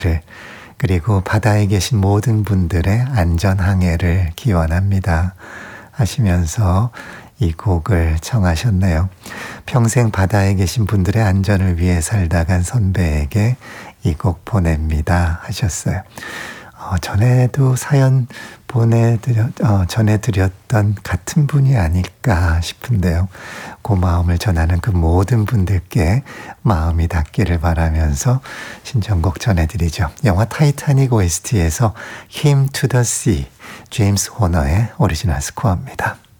그리고 바다에 계신 모든 분들의 안전항해를 기원합니다 하시면서 이 곡을 청하셨네요. 평생 바다에 계신 분들의 안전을 위해 살다 간 선배에게 이 곡 보냅니다 하셨어요. 전에도 사연 전해드렸던 같은 분이 아닐까 싶은데요. 그 마음을 전하는 그 모든 분들께 마음이 닿기를 바라면서 신청곡 전해드리죠. 영화 타이타닉 OST에서 Hymn to the Sea, 제임스 호너의 오리지널 스코어입니다.